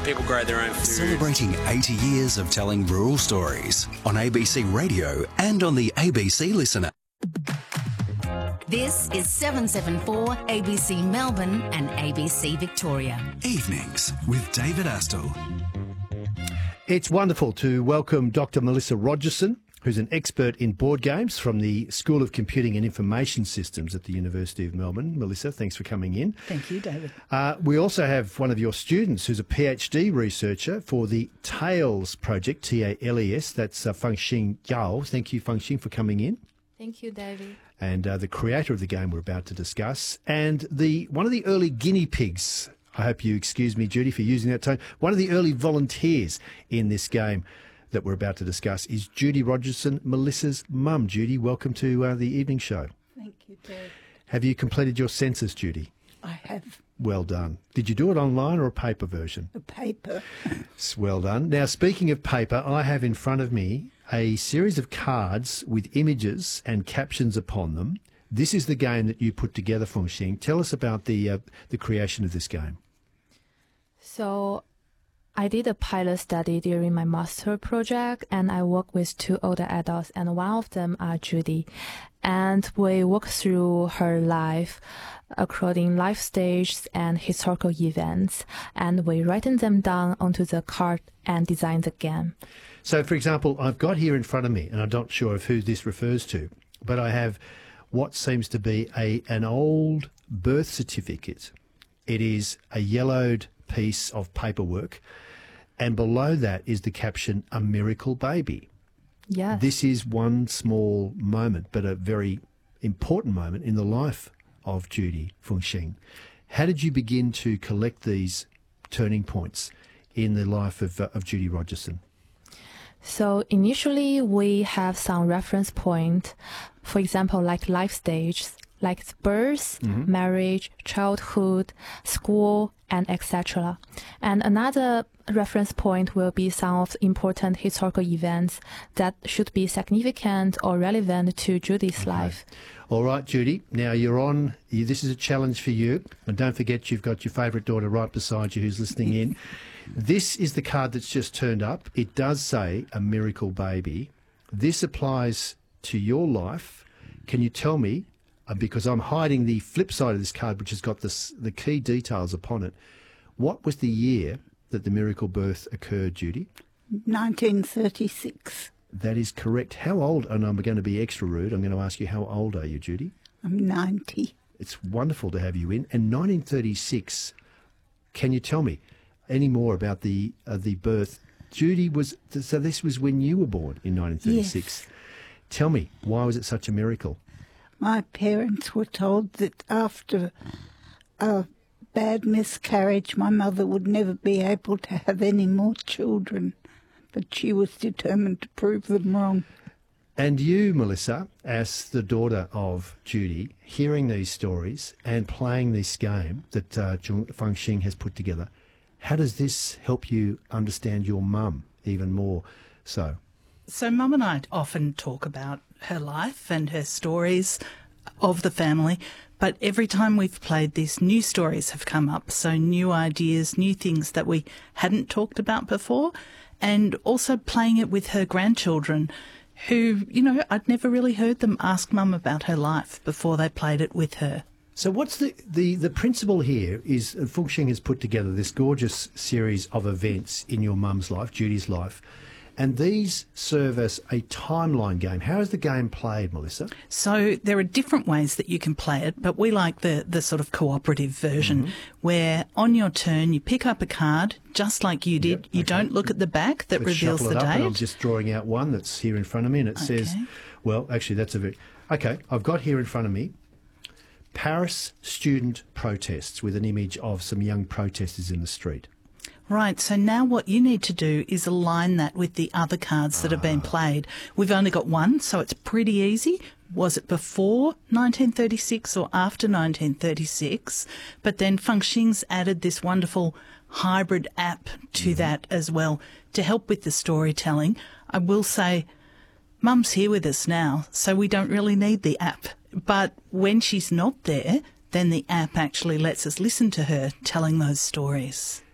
people grow their own food. Celebrating 80 years of telling rural stories on ABC Radio and on the ABC Listener. This is 774 ABC Melbourne and ABC Victoria. Evenings with David Astle. It's wonderful to welcome Dr. Melissa Rogerson, who's an expert in board games from the School of Computing and Information Systems at the University of Melbourne. Melissa, thanks for coming in. Thank you, David. We also have one of your students who's a PhD researcher for the TALES project, T-A-L-E-S. That's Fengxing Yao. Thank you, Fengxing, for coming in. Thank you, David. And the creator of the game we're about to discuss. And one of the early guinea pigs, I hope you excuse me, Judy, for using that term, one of the early volunteers in this game that we're about to discuss is Judy Rogerson, Melissa's mum. Judy, welcome to the evening show. Thank you, David. Have you completed your census, Judy? I have. Well done. Did you do it online or a paper version? A paper. Well done. Now, speaking of paper, I have in front of me a series of cards with images and captions upon them. This is the game that you put together, Fengxing. Tell us about the creation of this game. So I did a pilot study during my master project, and I worked with two older adults, and one of them are Judy. And we walked through her life, according life stages and historical events, and we written them down onto the card and designed the game. So, for example, I've got here in front of me, and I'm not sure of who this refers to, but I have what seems to be an old birth certificate. It is a yellowed piece of paperwork, and below that is the caption, "A Miracle Baby." Yes. This is one small moment, but a very important moment in the life of Judy Fengxing. How did you begin to collect these turning points in the life of Judy Rogerson? So initially we have some reference point, for example, like life stages, like birth, marriage, childhood, school, and etc. And another reference point will be some of the important historical events that should be significant or relevant to Judy's life. All right, Judy, now you're on. This is a challenge for you. And don't forget you've got your favourite daughter right beside you who's listening in. This is the card that's just turned up. It does say "A Miracle Baby." This applies to your life. Can you tell me, because I'm hiding the flip side of this card, which has got the key details upon it, what was the year that the miracle birth occurred, Judy? 1936. That is correct. How old, and I'm going to be extra rude, I'm going to ask you, how old are you, Judy? I'm 90. It's wonderful to have you in. And 1936, can you tell me any more about the birth? Judy so this was when you were born in 1936. Yes. Tell me, why was it such a miracle? My parents were told that after a bad miscarriage, my mother would never be able to have any more children, but she was determined to prove them wrong. And you, Melissa, as the daughter of Judy, hearing these stories and playing this game that Fengxing has put together, how does this help you understand your mum even more so? So Mum and I often talk about her life and her stories of the family, but every time we've played this, new stories have come up, so new ideas, new things that we hadn't talked about before, and also playing it with her grandchildren who, I'd never really heard them ask Mum about her life before they played it with her. So what's the principle here is Fengxing has put together this gorgeous series of events in your mum's life, Judy's life, and these serve as a timeline game. How is the game played, Melissa? So there are different ways that you can play it, but we like the sort of cooperative version where on your turn you pick up a card, just like you did. You don't look at the back that Let's reveals shuffle the it up, date. and I'm just drawing out one that's here in front of me, and it says, well, actually that's a very... Okay, I've got here in front of me Paris student protests with an image of some young protesters in the street. Right, so now what you need to do is align that with the other cards that have been played. We've only got one, so it's pretty easy. Was it before 1936 or after 1936? But then Fengxing's added this wonderful hybrid app to that as well to help with the storytelling. I will say Mum's here with us now, so we don't really need the app. But when she's not there, then the app actually lets us listen to her telling those stories.